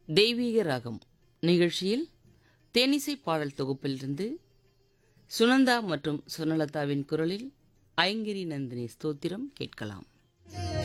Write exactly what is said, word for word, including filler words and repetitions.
தெய்வீக ராகம் நிகழ்ச்சியில் தேனிசை பாடல் தொகுப்பிலிருந்து சுனந்தா மற்றும் சுனலதாவின் குரலில் ஐங்கிரி நந்தினி ஸ்தோத்திரம் கேட்கலாம்.